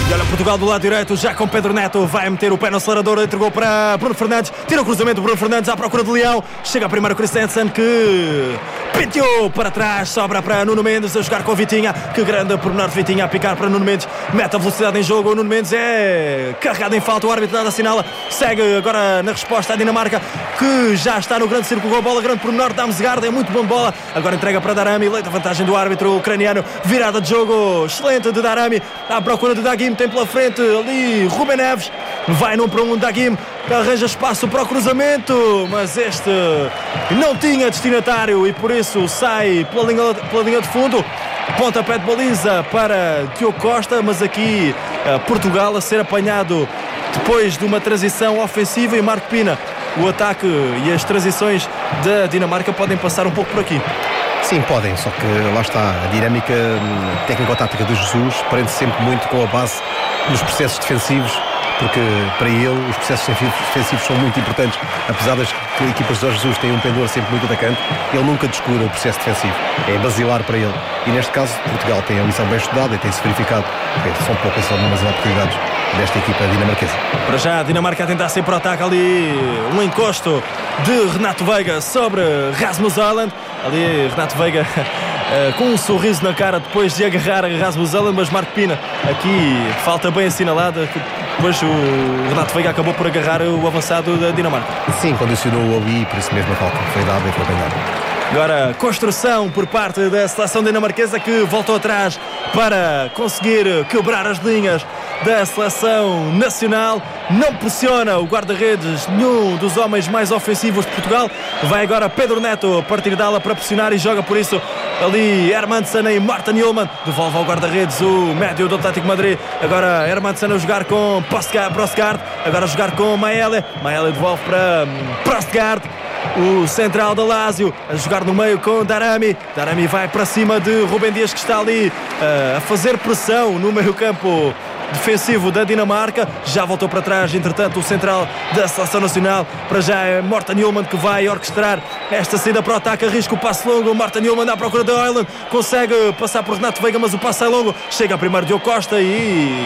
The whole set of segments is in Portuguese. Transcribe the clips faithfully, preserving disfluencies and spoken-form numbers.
E olha, Portugal do lado direito, já com Pedro Neto, vai meter o pé no acelerador, entregou para Bruno Fernandes, tira o cruzamento, Bruno Fernandes à procura de Leão, chega primeiro Christensen que penteou para trás, sobra para Nuno Mendes a jogar com a Vitinha, que grande pormenor de Vitinha a picar para Nuno Mendes, mete a velocidade em jogo, o Nuno Mendes é carregado em falta, o árbitro dá assinala, segue agora na resposta a Dinamarca, que já está no grande círculo com a bola, grande pormenor, Damsgaard é muito bom de bola, agora entrega para Darami, leita vantagem do árbitro ucraniano, virada de jogo excelente de Darami, à procura de Dagim, tem pela frente ali Ruben Neves, vai num para um, Dagim arranja espaço para o cruzamento, mas este não tinha destinatário e por isso sai pela linha, pela linha de fundo, pontapé de baliza para Diogo Costa, mas aqui Portugal a ser apanhado depois de uma transição ofensiva e Marco Pina, o ataque e as transições da Dinamarca podem passar um pouco por aqui. Sim, podem, só que lá está, a dinâmica técnico-tática de Jesus prende sempre muito com a base nos processos defensivos, porque para ele os processos defensivos são muito importantes, apesar das que equipas de Jorge Jesus têm um pendor sempre muito atacante, ele nunca descura o processo defensivo, é basilar para ele, e neste caso Portugal tem a lição bem estudada e tem-se verificado, são poucas algumas oportunidades desta equipa dinamarquesa. Para já a Dinamarca a tentar sempre para o ataque, ali um encosto de Renato Veiga sobre Rasmus Haaland, ali Renato Veiga uh, com um sorriso na cara depois de agarrar a Rasmus Haaland, mas Marco Pina aqui falta bem assinalada, que depois o Renato Veiga acabou por agarrar o avançado da Dinamarca. Sim, condicionou ali, por isso mesmo a falta foi dada e foi bem dada. Agora, construção por parte da seleção dinamarquesa que voltou atrás para conseguir quebrar as linhas da seleção nacional. Não pressiona o guarda-redes, nenhum dos homens mais ofensivos de Portugal. Vai agora Pedro Neto a partir da ala para pressionar e joga por isso ali Hermansen e Morten Hjulmand. Devolve ao guarda-redes o médio do Atlético Madrid. Agora Hermansen a jogar com Prostgaard. Agora a jogar com Maele. Maele devolve para Prostgaard. O central da Lazio a jogar no meio com Darami. Darami vai para cima de Ruben Dias, que está ali uh, a fazer pressão no meio campo defensivo da Dinamarca. Já voltou para trás, entretanto, o central da seleção nacional. Para já é Morten Hjulmand que vai orquestrar esta saída para o ataque. Arrisca o passe longo. Morten Hjulmand à procura de Haaland. Consegue passar por Renato Veiga, mas o passe é longo. Chega primeiro Diogo Costa e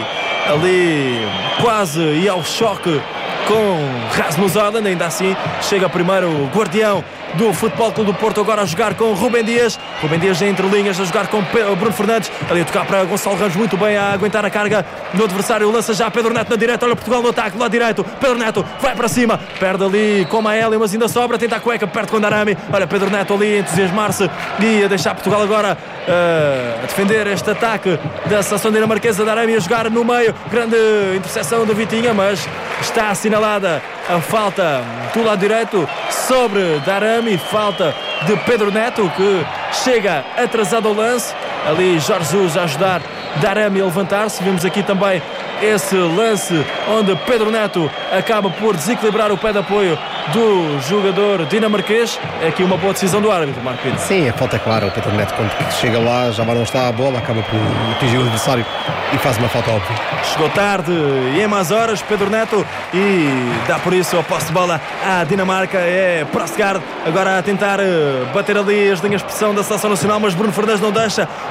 ali quase e ao choque com Rasmus Haaland. Ainda assim chega primeiro o guardião do Futebol Clube do Porto, agora a jogar com Ruben Dias. Ruben Dias entre linhas a jogar com Bruno Fernandes, ali a tocar para Gonçalo Ramos, muito bem a aguentar a carga do adversário, lança já Pedro Neto na direita, olha Portugal no ataque, lado direito, Pedro Neto vai para cima, perde ali com Maele, mas ainda sobra, tenta a cueca, perde com Darami, olha Pedro Neto ali a entusiasmar-se e a deixar Portugal agora uh, a defender este ataque da seleção dinamarquesa. Darami a jogar no meio, grande interseção do Vitinha, mas está assinalada a falta do lado direito sobre Darami, falta de Pedro Neto, que chega atrasado ao lance. Ali Jorge Jesus a ajudar Darami a levantar-se. Vemos aqui também esse lance onde Pedro Neto acaba por desequilibrar o pé de apoio do jogador dinamarquês. É aqui uma boa decisão do árbitro, Marco Pina. Sim, a falta é clara. O Pedro Neto, quando chega lá, já não está a bola, acaba por atingir o adversário e faz uma falta óbvia. Chegou tarde e em más horas Pedro Neto, e dá por isso a posse de bola à Dinamarca. É Prostgaard agora a tentar bater ali as linhas de pressão da seleção nacional, mas Bruno Fernandes não deixa.